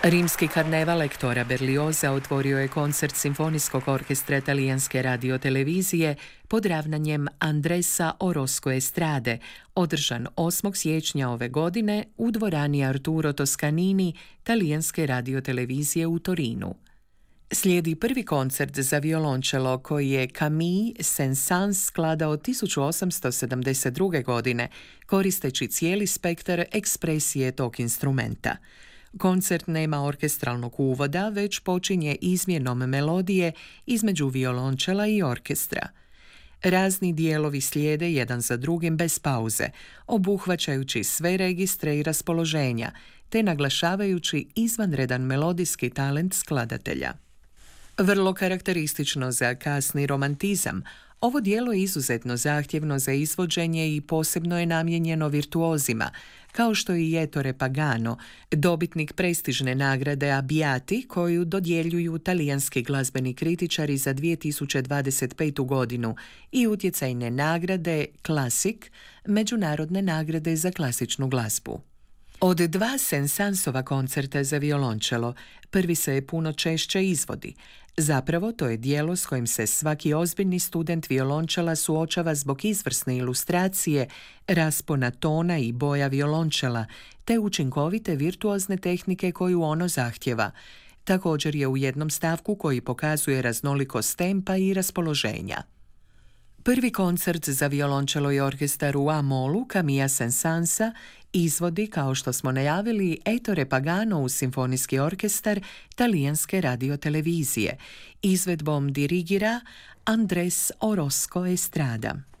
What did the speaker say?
Rimski karneval Ettore Berlioza otvorio je koncert Simfonijskog orkestra Talijanske radiotelevizije pod ravnanjem Andresa Orozco Estrade, održan 8. siječnja ove godine u dvorani Arturo Toscanini Talijanske radiotelevizije u Torinu. Slijedi prvi koncert za violončelo koji je Camille Saint-Saëns skladao 1872. godine, koristeći cijeli spektar ekspresije tog instrumenta. Koncert nema orkestralnog uvoda, već počinje izmjenom melodije između violončela i orkestra. Razni dijelovi slijede jedan za drugim bez pauze, obuhvaćajući sve registre i raspoloženja, te naglašavajući izvanredan melodijski talent skladatelja. Vrlo karakteristično za kasni romantizam, ovo dijelo je izuzetno zahtjevno za izvođenje i posebno je namijenjeno virtuozima, kao što i Ettore Pagano, dobitnik prestižne nagrade Abbiati koju dodjeljuju talijanski glazbeni kritičari za 2025. godinu i utjecajne nagrade Classic, međunarodne nagrade za klasičnu glazbu. Od dva Saint-Saënsova koncerta za violončelo, prvi se je puno češće izvodi. Zapravo, to je dijelo s kojim se svaki ozbiljni student violončela suočava zbog izvrsne ilustracije, raspona tona i boja violončela, te učinkovite virtuozne tehnike koju ono zahtjeva. Također je u jednom stavku koji pokazuje raznolikost tempa i raspoloženja. Prvi koncert za violončelo i orkestar u A-molu Camilla Saint-Saënsa izvodi, kao što smo najavili, Ettore Pagano uz simfonijski orkestar Talijanske radiotelevizije. Izvedbom dirigira Andres Orozco Estrada.